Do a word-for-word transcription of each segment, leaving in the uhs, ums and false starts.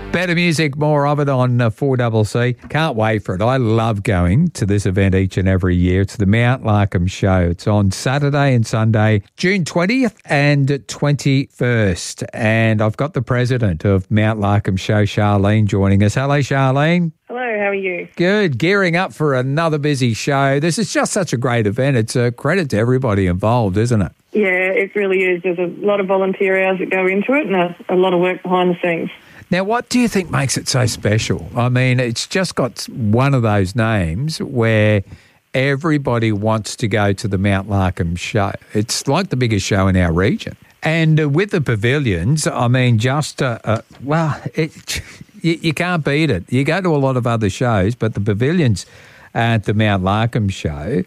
Better music, more of it on uh, four C C. Can't wait for it. I love going to this event each and every year. It's the Mount Larkham Show. It's on Saturday and Sunday, June twentieth and twenty-first. And I've got the president of Mount Larkham Show, Charlene, joining us. Hello, Charlene. Hello, how are you? Good. Gearing up for another busy show. This is just such a great event. It's a credit to everybody involved, isn't it? Yeah, it really is. There's a lot of volunteer hours that go into it and a, a lot of work behind the scenes. Now, what do you think makes it so special? I mean, it's just got one of those names where everybody wants to go to the Mount Larkham Show. It's like the biggest show in our region. And uh, with the pavilions, I mean, just, uh, uh, well, it, you, you can't beat it. You go to a lot of other shows, but the pavilions at the Mount Larkham Show,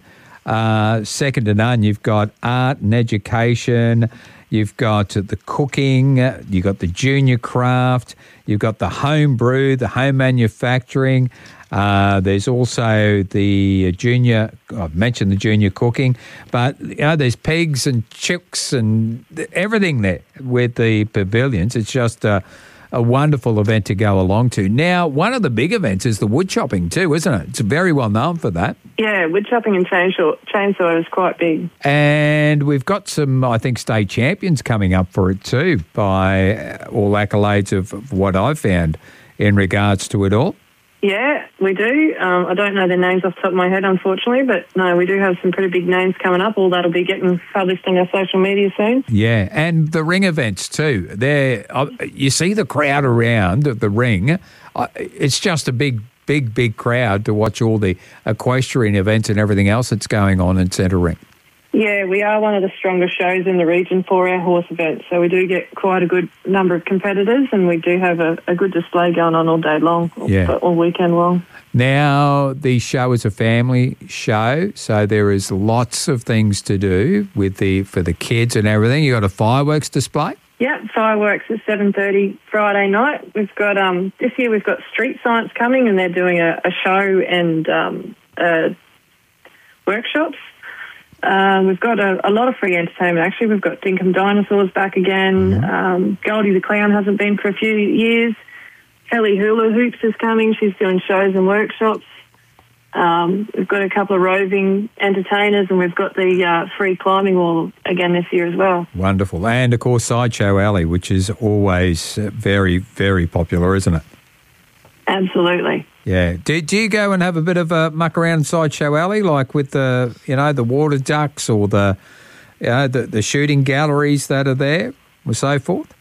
uh, second to none. You've got art and education. You've got the cooking, you've got the junior craft, you've got the home brew, the home manufacturing. Uh, there's also the junior, I've mentioned the junior cooking, but you know, there's pigs and chicks and everything there with the pavilions. It's just a, a wonderful event to go along to. Now, one of the big events is the wood chopping too, isn't it? It's very well known for that. Yeah, wood chopping and chainsaw, chainsaw is quite big. And we've got some, I think, state champions coming up for it too, by all accolades of, of what I've found in regards to it all. Yeah, we do. Um, I don't know their names off the top of my head, unfortunately, but no, we do have some pretty big names coming up. All that'll be getting published on our social media soon. Yeah, and the ring events too. There, uh, you see the crowd around the ring. Uh, it's just a big, big, big crowd to watch all the equestrian events and everything else that's going on in Centre Ring. Yeah, we are one of the strongest shows in the region for our horse events, so we do get quite a good number of competitors, and we do have a, a good display going on all day long, yeah. all weekend long. Now, the show is a family show, so there is lots of things to do with the for the kids and everything. You got a fireworks display? Yeah, fireworks at seven thirty Friday night. We've got um this year we've got Street Science coming, and they're doing a, a show and um, uh, workshops. Uh, we've got a, a lot of free entertainment, actually. We've got Dinkum Dinosaurs back again. Mm-hmm. Um, Goldie the Clown hasn't been for a few years. Kelly Hula Hoops is coming. She's doing shows and workshops. Um, we've got a couple of roving entertainers, and we've got the uh, free climbing wall again this year as well. Wonderful. And, of course, Sideshow Alley, which is always very, very popular, isn't it? Absolutely. Yeah. Do, do you go and have a bit of a muck around in Sideshow Alley, like with the, you know, the water ducks or the, you know, the, the shooting galleries that are there or so forth?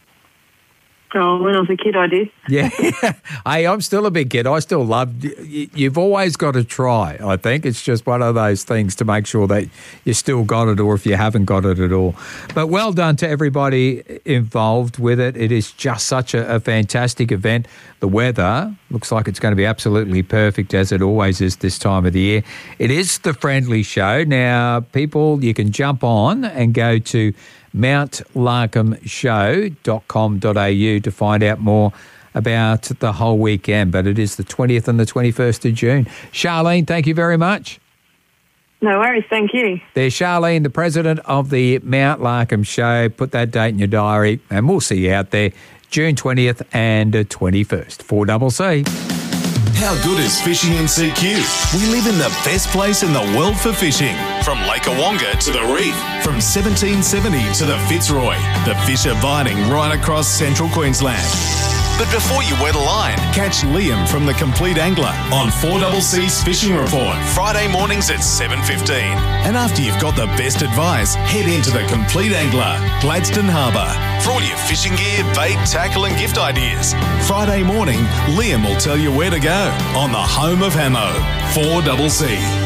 Oh, when I was a kid, I did. Yeah. Hey, I'm still a big kid. I still love, you've always got to try, I think. It's just one of those things to make sure that you still got it, or if you haven't got it at all. But well done to everybody involved with it. It is just such a, a fantastic event. The weather looks like it's going to be absolutely perfect, as it always is this time of the year. It is the friendly show. Now, people, you can jump on and go to mount larkham show dot com dot a u to find out more about the whole weekend. But it is the twentieth and the twenty-first of June. Charlene, thank you very much. No worries, thank you. There's Charlene, the president of the Mount Larkham Show. Put that date in your diary and we'll see you out there June twentieth and twenty-first. four C C. How good is fishing in C Q? We live in the best place in the world for fishing. From Lake Awonga to the reef, from seventeen seventy to the Fitzroy, the fish are biting right across central Queensland. But before you wet a line, catch Liam from The Complete Angler on four C C's Fishing Report, Friday mornings at seven fifteen. And after you've got the best advice, head into The Complete Angler, Gladstone Harbour, for all your fishing gear, bait, tackle and gift ideas. Friday morning, Liam will tell you where to go on the home of Hamo, four C C.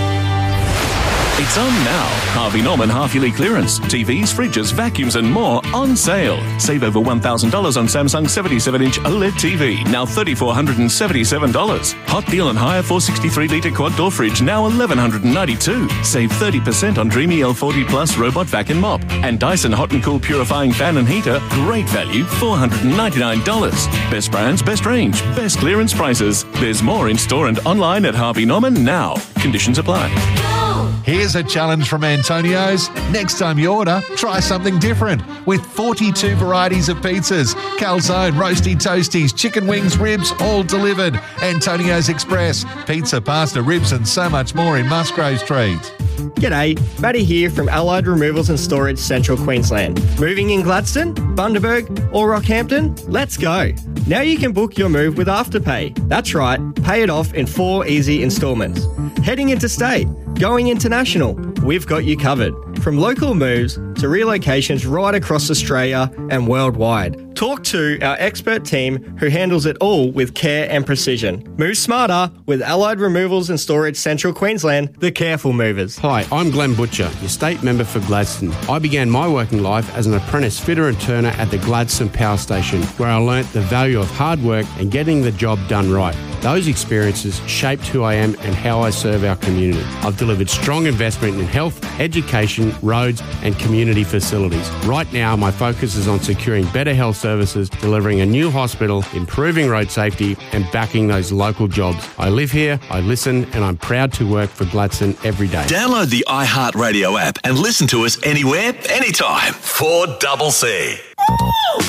It's on now. Harvey Norman half-yearly clearance. T Vs, fridges, vacuums and more on sale. Save over one thousand dollars on Samsung seventy-seven inch OLED T V, now three thousand four hundred seventy-seven dollars. Hot deal on higher four hundred sixty-three litre quad door fridge, now one thousand one hundred ninety-two dollars. Save thirty percent on Dreamy L forty Plus robot vac and mop. And Dyson Hot and Cool purifying fan and heater, great value, four hundred ninety-nine dollars. Best brands, best range, best clearance prices. There's more in store and online at Harvey Norman now. Conditions apply. Go! Here's a challenge from Antonio's. Next time you order, try something different. With forty-two varieties of pizzas, calzone, roasty toasties, chicken wings, ribs, all delivered. Antonio's Express. Pizza, pasta, ribs and so much more in Musgrove Street. G'day, Matty here from Allied Removals and Storage Central Queensland. Moving in Gladstone, Bundaberg or Rockhampton? Let's go. Now you can book your move with Afterpay. That's right, pay it off in four easy instalments. Heading interstate, going international, we've got you covered. From local moves to relocations right across Australia and worldwide. Talk to our expert team who handles it all with care and precision. Move smarter with Allied Removals and Storage Central Queensland, the careful movers. Hi, I'm Glenn Butcher, your state member for Gladstone. I began my working life as an apprentice fitter and turner at the Gladstone Power Station, where I learnt the value of hard work and getting the job done right. Those experiences shaped who I am and how I serve our community. I've delivered strong investment in health, education, roads and community facilities. Right now, my focus is on securing better health services, delivering a new hospital, improving road safety and backing those local jobs. I live here, I listen and I'm proud to work for Gladstone every day. Download the iHeartRadio app and listen to us anywhere, anytime. four C C.